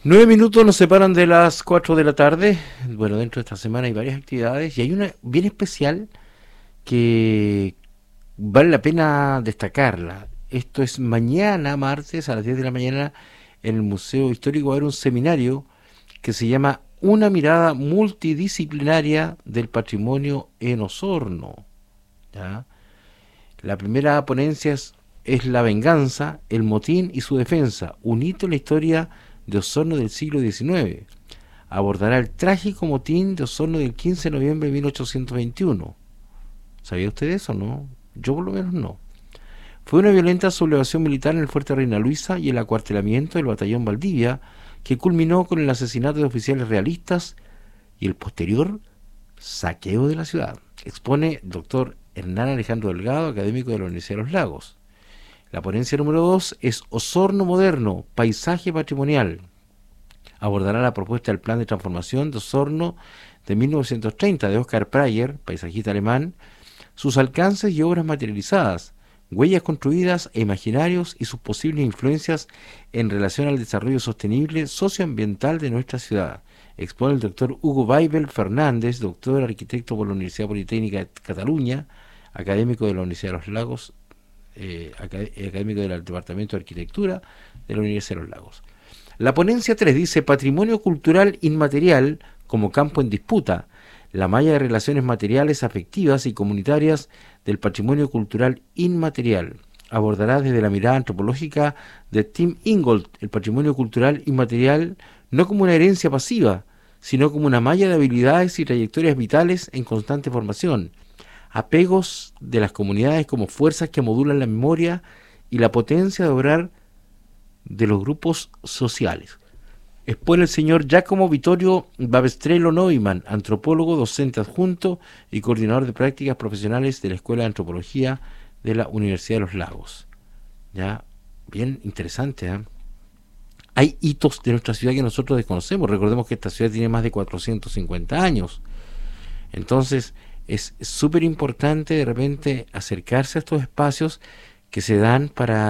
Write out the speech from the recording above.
9 minutos nos separan de las 4 de la tarde. Bueno, dentro de esta semana hay varias actividades y hay una bien especial que vale la pena destacarla. Esto es mañana, martes, a las 10 de la mañana, en el Museo Histórico va a haber un seminario que se llama Una mirada multidisciplinaria del patrimonio en Osorno. ¿Ya? La primera ponencia es La venganza, el motín y su defensa, un hito en la historia de Osorno del siglo XIX. Abordará el trágico motín de Osorno del 15 de noviembre de 1821. ¿Sabía usted eso, no? Yo por lo menos no. Fue una violenta sublevación militar en el fuerte Reina Luisa y el acuartelamiento del batallón Valdivia, que culminó con el asesinato de oficiales realistas y el posterior saqueo de la ciudad. Expone el doctor Hernán Alejandro Delgado, académico de la Universidad de los Lagos. La ponencia número 2 es Osorno moderno, paisaje patrimonial. Abordará la propuesta del plan de transformación de Osorno de 1930 de Oscar Prayer, paisajista alemán, sus alcances y obras materializadas, huellas construidas e imaginarios y sus posibles influencias en relación al desarrollo sostenible socioambiental de nuestra ciudad. Expone el doctor Hugo Weibel Fernández, doctor arquitecto por la Universidad Politécnica de Cataluña, académico de la Universidad de los Lagos, académico del Departamento de Arquitectura de la Universidad de los Lagos. La ponencia 3 dice Patrimonio cultural inmaterial como campo en disputa, la malla de relaciones materiales, afectivas y comunitarias del patrimonio cultural inmaterial. Abordará desde la mirada antropológica de Tim Ingold el patrimonio cultural inmaterial no como una herencia pasiva, sino como una malla de habilidades y trayectorias vitales en constante formación, apegos de las comunidades como fuerzas que modulan la memoria y la potencia de obrar de los grupos sociales. Expone el señor Giacomo Vittorio Babestrello Neumann, antropólogo, docente adjunto y coordinador de prácticas profesionales de la Escuela de Antropología de la Universidad de los Lagos. Ya, bien interesante, ¿eh? Hay hitos de nuestra ciudad que nosotros desconocemos. Recordemos que esta ciudad tiene más de 450 años. Entonces, es súper importante de repente acercarse a estos espacios que se dan para